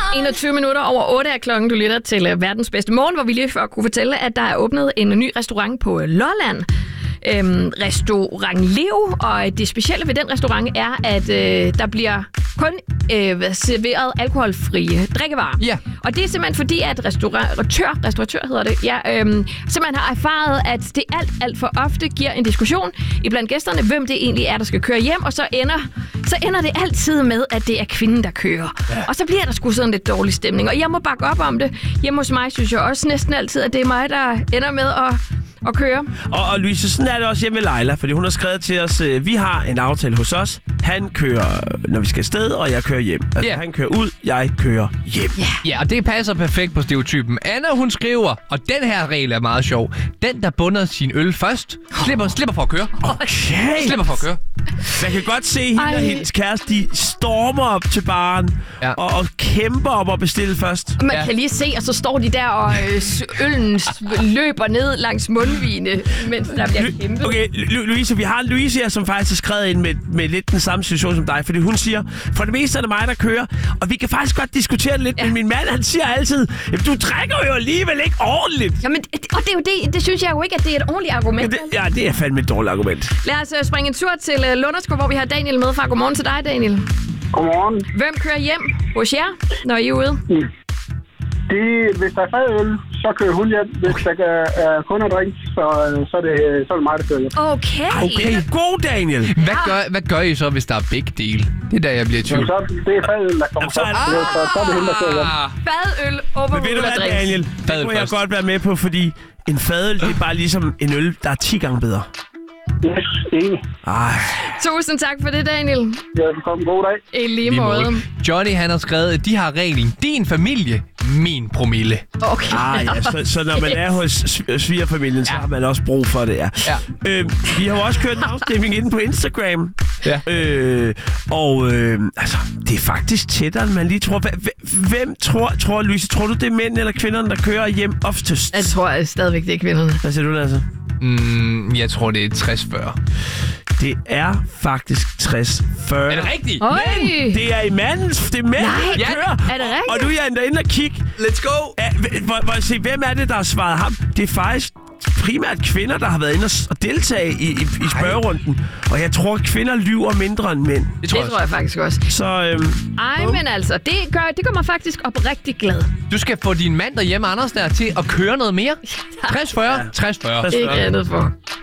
21 minutter over 8 er klokken. Du lytter til Verdens Bedste Morgen, hvor vi lige før kunne fortælle, at der er åbnet en ny restaurant på Lolland. Restaurant Leo, og det specielle ved den restaurant er, at der bliver kun serveret alkoholfrie drikkevarer. Ja. Og det er simpelthen fordi, at restauratør hedder det, simpelthen har erfaret, at det alt for ofte giver en diskussion iblandt gæsterne, hvem det egentlig er, der skal køre hjem, og så ender det altid med, at det er kvinden, der kører. Ja. Og så bliver der sgu sådan lidt dårlig stemning, og jeg må bakke op om det. Hjemme hos mig synes jeg også næsten altid, at det er mig, der ender med at køre. Og Louise, sådan er det også hjemme med Leila, fordi hun har skrevet til os, vi har en aftale hos os. Han kører, når vi skal afsted, og jeg kører hjem. Altså, han kører ud, jeg kører hjem. Ja, og det passer perfekt på stereotypen. Anna, hun skriver, og den her regel er meget sjov. Den, der bunder sin øl først, slipper for at køre. Okay. Slipper for at køre. Man kan godt se, hende og hendes kæreste, de stormer op til baren og kæmper op og bestille først. Man kan lige se, og så står de der, og øllen løber ned langs mundvigene, mens der bliver kæmpet. Okay, Louise, vi har Louise her, som faktisk har skrevet ind med lidt den samme situation som dig, fordi hun siger, for det meste er det mig, der kører, og vi kan faktisk godt diskutere det lidt, men min mand, han siger altid, du drikker jo alligevel ikke ordentligt. Jamen, og det er jo det synes jeg jo ikke, at det er et ordentligt argument. Ja, det er fandme et dårligt argument. Lad os springe en tur til Lunderskov, hvor vi har Daniel med fra. Godmorgen til dig, Daniel. Godmorgen. Hvem kører hjem hos jer, når I er ude? Hvis der er fadøl, så kører hun hjem. Hvis der er kun at drikke, så er det mig, der kører hjem. Okay. God, Daniel. Hvad gør I så, hvis der er begge dele? Det er der, jeg bliver i tvivl. Så det er fadøl, der kommer så er det hende, der kører hjem. Fadøl overruller drinks. Daniel, det kunne jeg godt være med på, fordi en fadøl, det er bare ligesom en øl, der er 10 gange bedre. Yes, enig. Tusind tak for det, Daniel. Ja, velkommen. God dag. I lige måde. Johnny, han har skrevet, at de har reglen. Din familie, min promille. Okay. Så når man er hos svigerfamilien, så har man også brug for det, vi har jo også kørt en afstemning inde på Instagram. Ja. Altså, det er faktisk tættere, end man lige tror. Hvem tror Louise, tror du, det er mænd eller kvinderne, der kører hjem oftest? Jeg tror stadigvæk, det er kvinderne. Hvad siger du, altså? Jeg tror, det er 60-40. Det er faktisk 60-40. Er det rigtigt? Men det er i mandens. Det er mænd, der kører. Er det rigtigt? Og nu er jeg inde og kigge. Let's go! Se, hvem er det, der har svaret ham? Det er faktisk primært kvinder, der har været inde og deltage i spørgerunden. Og jeg tror, at kvinder lyver mindre end mænd. Det tror jeg faktisk også. Så, men altså, det gør mig faktisk oprigtig glad. Du skal få din mand derhjemme, Anders, der til at køre noget mere. 60-40. 60-40. Ikke andet for.